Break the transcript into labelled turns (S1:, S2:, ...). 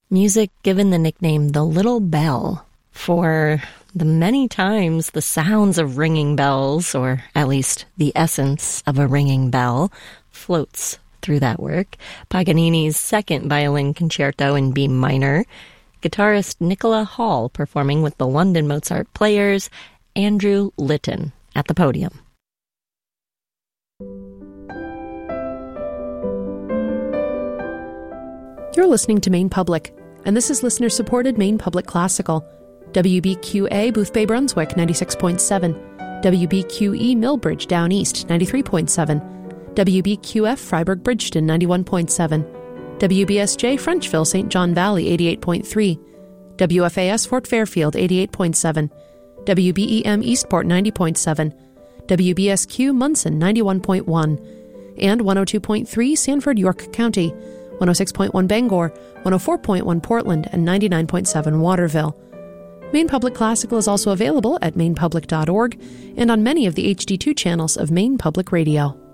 S1: Music given the nickname the Little Bell for the many times the sounds of ringing bells, or at least the essence of a ringing bell, floats through that work. Paganini's second violin concerto in B minor, guitarist Nicola Hall performing with the London Mozart Players, Andrew Litton at the podium.
S2: You're listening to Maine Public, and this is listener-supported Maine Public Classical. WBQA Boothbay Brunswick 96.7, WBQE Millbridge Down East 93.7, WBQF Freiburg Bridgeton 91.7, WBSJ Frenchville St. John Valley 88.3, WFAS Fort Fairfield 88.7, WBEM Eastport 90.7, WBSQ Munson 91.1, and 102.3 Sanford, York County, 106.1 Bangor, 104.1 Portland, and 99.7 Waterville. Maine Public Classical is also available at mainepublic.org and on many of the HD2 channels of Maine Public Radio.